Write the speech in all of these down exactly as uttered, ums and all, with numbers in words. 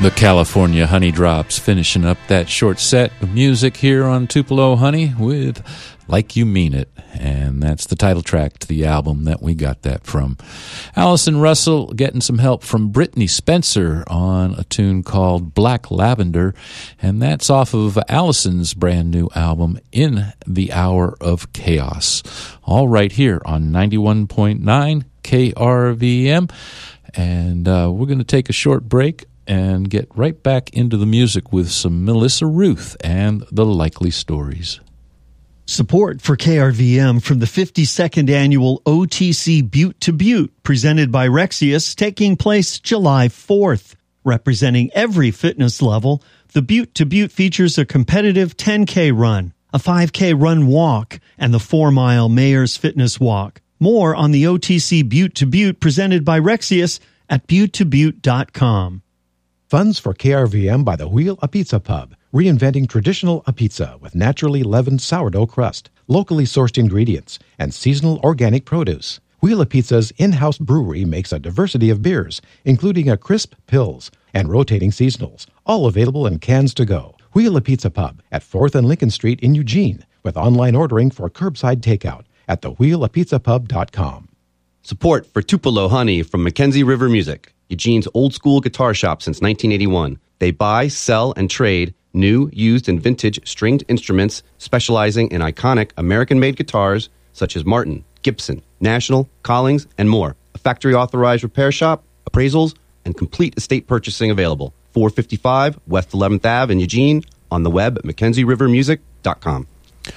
The California Honey Drops finishing up that short set of music here on Tupelo Honey with Like You Mean It. And that's the title track to the album that we got that from. Allison Russell getting some help from Brittany Spencer on a tune called Black Lavender. And that's off of Allison's brand new album, In the Hour of Chaos. All right here on ninety-one point nine K R V M. And uh, we're going to take a short break and get right back into the music with some Melissa Ruth and the Likely Stories. Support for K R V M from the fifty-second Annual O T C Butte to Butte, presented by Rexius, taking place July fourth. Representing every fitness level, the Butte to Butte features a competitive ten K run, a five K run walk, and the four mile Mayor's Fitness Walk. More on the O T C Butte to Butte presented by Rexius at butte to butte dot com. Funds for K R V M by the Wheel a Pizza Pub, reinventing traditional a pizza with naturally leavened sourdough crust, locally sourced ingredients, and seasonal organic produce. Wheel a Pizza's in-house brewery makes a diversity of beers, including a crisp Pils and rotating seasonals, all available in cans to go. Wheel a Pizza Pub at fourth and Lincoln Street in Eugene, with online ordering for curbside takeout at the wheel a pizza pub dot com. Support for Tupelo Honey from Mackenzie River Music, Eugene's old-school guitar shop since nineteen eighty-one. They buy, sell, and trade new, used, and vintage stringed instruments specializing in iconic American-made guitars such as Martin, Gibson, National, Collings, and more. A factory-authorized repair shop, appraisals, and complete estate purchasing available. four fifty-five West eleventh Avenue in Eugene, on the web at mackenzie river music dot com.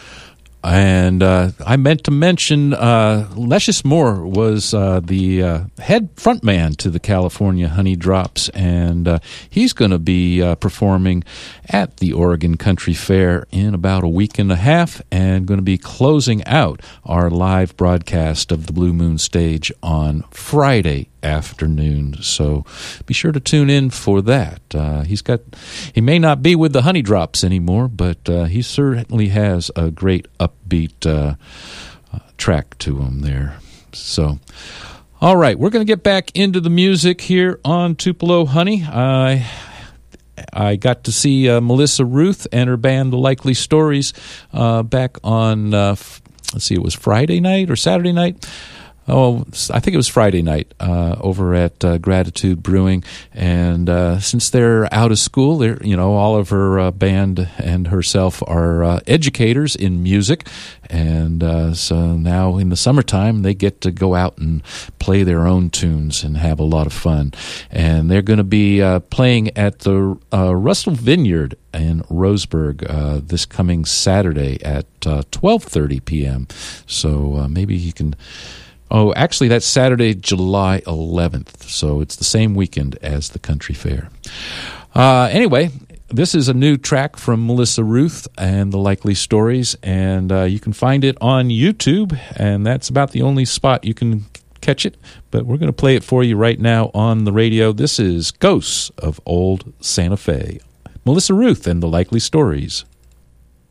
And uh, I meant to mention uh, Lecious Moore was uh, the uh, head frontman to the California Honey Drops, and uh, he's going to be uh, performing at the Oregon Country Fair in about a week and a half, and going to be closing out our live broadcast of the Blue Moon Stage on Friday afternoon. So be sure to tune in for that. Uh, he's got, he may not be with the Honey Drops anymore, but uh, he certainly has a great upbeat uh, uh, track to him there. So, all right, we're going to get back into the music here on Tupelo Honey. I I got to see uh, Melissa Ruth and her band, The Likely Stories, uh, back on, uh, f- let's see, it was Friday night or Saturday night. Oh, I think it was Friday night uh, over at uh, Gratitude Brewing, and uh, since they're out of school, they're, you know, all of her uh, band and herself are uh, educators in music, and uh, so now in the summertime they get to go out and play their own tunes and have a lot of fun. And they're going to be uh, playing at the uh, Russell Vineyard in Roseburg uh, this coming Saturday at uh, twelve thirty p.m. So uh, maybe you can. Oh, actually, that's Saturday, July eleventh, so it's the same weekend as the Country Fair. Uh, anyway, this is a new track from Melissa Ruth and the Likely Stories, and uh, you can find it on YouTube, and that's about the only spot you can catch it, but we're going to play it for you right now on the radio. This is Ghosts of Old Santa Fe. Melissa Ruth and the Likely Stories.